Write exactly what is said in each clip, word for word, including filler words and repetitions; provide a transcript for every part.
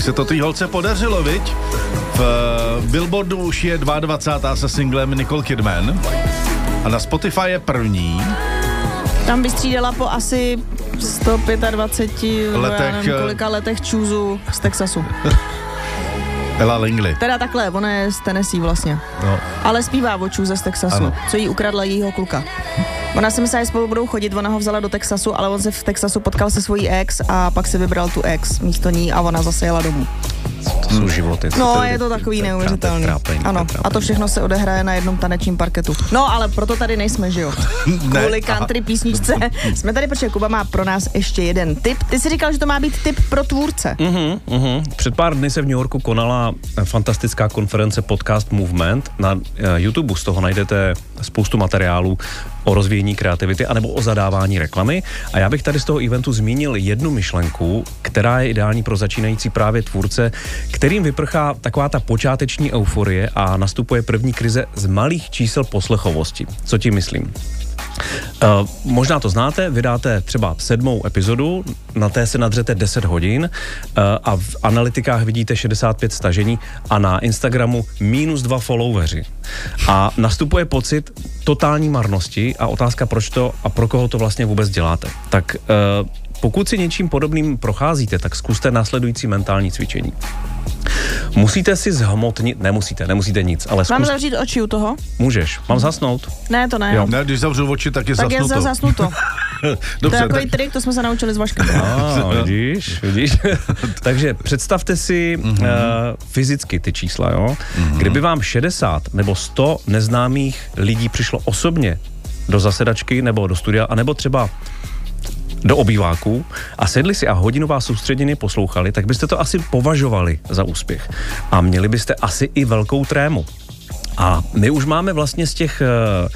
se to té holce podařilo, viď? V uh, Billboardu už je dvacátá druhá se singlem Nicole Kidman a na Spotify je první. Tam vystřídala po asi sto dvacet pět letech, nevím, kolika letech čůzu z Texasu. Ella Langley. Teda takhle, ona je z Tennessee vlastně. No. Ale zpívá o čůze z Texasu, ano. Co jí ukradla jejího kluka. Ona si myslela, že spolu budou chodit, ona ho vzala do Texasu, ale on se v Texasu potkal se svojí ex a pak si vybral tu ex místo ní a ona zase jela domů. To jsou životy. No, je to takový neuvěřitelný. Ano, a to všechno se odehraje na jednom tanečním parketu. No, ale proto tady nejsme, že jo? Kvůli country písničce. Jsme tady, protože Kuba má pro nás ještě jeden tip. Ty jsi říkal, že to má být tip pro tvůrce. Uh-huh, uh-huh. Před pár dny se v New Yorku konala fantastická konference Podcast Movement. Na YouTube z toho najdete spoustu materiálů o rozvíjení kreativity anebo o zadávání reklamy. A já bych tady z toho eventu zmínil jednu myšlenku, která je ideální pro začínající právě tvůrce, kterým vyprchá taková ta počáteční euforie a nastupuje první krize z malých čísel poslechovosti. Co tím myslím? Uh, možná to znáte, vydáte třeba sedmou epizodu, na té se nadřete deset hodin uh, a v analytikách vidíte šedesát pět stažení a na Instagramu minus dva followeri. A nastupuje pocit totální marnosti a otázka, proč to a pro koho to vlastně vůbec děláte. Tak uh, pokud si něčím podobným procházíte, tak zkuste následující mentální cvičení. Musíte si zhmotnit, nemusíte, nemusíte nic, ale zkus... Mám zavřít oči u toho? Můžeš, mám zasnout? Ne, to ne. Jo. Ne, když zavřu oči, tak je tak zasnuto. Tak je zasnuto. Dobře, to je takový tak... trik, to jsme se naučili s Vaškem. Ah, vidíš, vidíš. Takže představte si mm-hmm. uh, fyzicky ty čísla, jo. Mm-hmm. Kdyby vám šedesát nebo sto neznámých lidí přišlo osobně do zasedačky nebo do studia, anebo třeba do obýváků a sedli si a hodinu vás soustředěně poslouchali, tak byste to asi považovali za úspěch. A měli byste asi i velkou trému. A my už máme vlastně z těch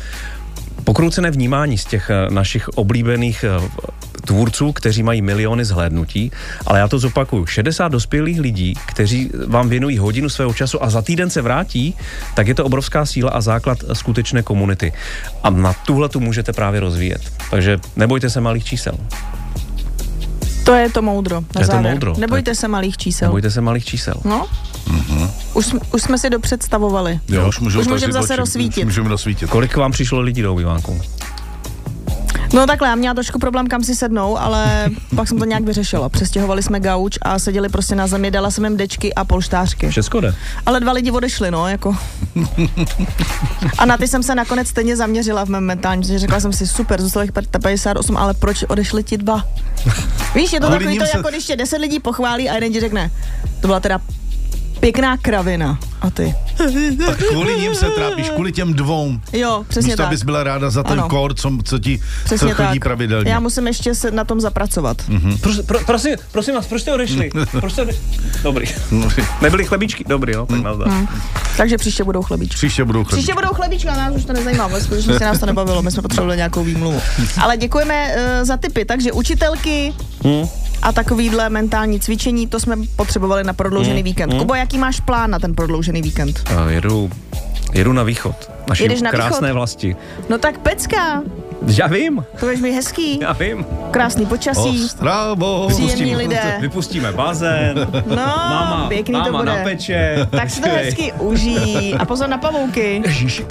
uh, pokroucené vnímání z těch uh, našich oblíbených uh, tvůrců, kteří mají miliony zhlédnutí, ale já to zopakuju. šedesát dospělých lidí, kteří vám věnují hodinu svého času a za týden se vrátí, tak je to obrovská síla a základ skutečné komunity. A na tuhle tu můžete právě rozvíjet. Takže nebojte se malých čísel. To je to moudro. Na je závěr. to moudro. Nebojte je... se malých čísel. Nebojte se malých čísel. No? Mm-hmm. Už, už jsme si dopředstavovali. Jo, už můžeme můžem zase rozsvítit. Už můžeme rozsvítit. Kolik vám přišlo lidí do obýváku? No takhle, já měla trošku problém, kam si sednou, ale pak jsem to nějak vyřešila. Přestěhovali jsme gauč a seděli prostě na zemi, dala jsem jim dečky a polštářky. Všechno jde. Ale dva lidi odešli, no, jako. A na ty jsem se nakonec stejně zaměřila v mém mentálním, protože řekla jsem si, super, zůstalo jich padesát osm, ale proč odešli ti dva? Víš, je to Ale takový to, se... jako když tě deset lidí pochválí a jeden ti řekne, to byla teda pěkná kravina. A ty? Tak kvůli ním se trápíš, kvůli těm dvou. Jo, přesně Místo, tak. abys byla ráda za ten kór, co, co ti co chodí tak. pravidelně. Já musím ještě se na tom zapracovat. Mm-hmm. Pro, pro, prosím, prosím vás, proč jste odešli? Proč jste odešli? Dobrý. Nebyly chlebíčky? Dobrý, jo, tak nazdar. Mm. Takže příště budou chlebíčky. Příště budou chlebíčky. Příště budou chlebíčky, ale nás už to nezajímá, ale skutečně se nás to nebavilo, my jsme potřebovali nějakou výmluvu. Ale děkujeme uh, za tipy, takže učitelky mm. a takovýhle mentální cvičení, to jsme potřebovali na prodloužený mm. víkend. Mm. Kubo, jaký máš plán na ten prodloužený víkend? Uh, jedu, jedu na východ. Naší na krásné východ? vlasti. No tak pecka. Já vím. To budeš mi hezký. Já vím. Krásný počasí. Ostrávo. Příjemní lidé. Vypustíme bazén. No, máma, pěkný máma to bude. Napeče. Tak si to hezky užij. A pozor na pavouky.